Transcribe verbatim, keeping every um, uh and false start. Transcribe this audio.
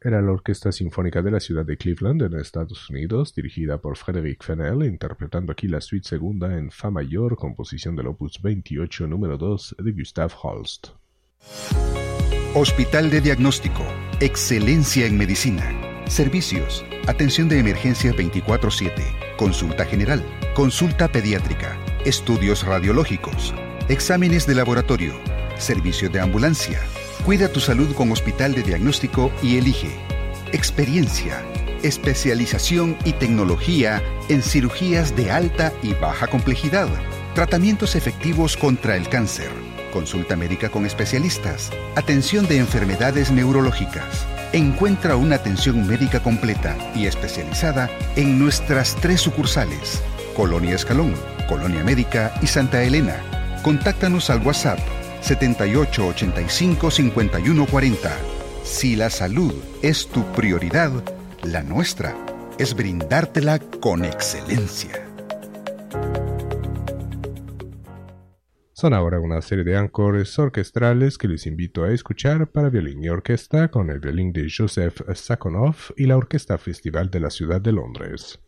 era la Orquesta Sinfónica de la ciudad de Cleveland, en Estados Unidos, dirigida por Frédéric Fennell, interpretando aquí la suite segunda en Fa mayor, composición del opus veintiocho, número dos, de Gustav Holst. Hospital de Diagnóstico. Excelencia en medicina. Servicios. Atención de emergencia veinticuatro siete. Consulta general. Consulta pediátrica. Estudios radiológicos. Exámenes de laboratorio. Servicio de ambulancia. Cuida tu salud con Hospital de Diagnóstico y elige. Experiencia, especialización y tecnología en cirugías de alta y baja complejidad. Tratamientos efectivos contra el cáncer. Consulta médica con especialistas. Atención de enfermedades neurológicas. Encuentra una atención médica completa y especializada en nuestras tres sucursales: Colonia Escalón, Colonia Médica y Santa Elena. Contáctanos al WhatsApp setenta y ocho ochenta y cinco cincuenta y uno cuarenta. Si la salud es tu prioridad, la nuestra es brindártela con excelencia. Son ahora una serie de encores orquestrales que les invito a escuchar para violín y orquesta con el violín de Joseph Sakonoff y la Orquesta Festival de la Ciudad de Londres.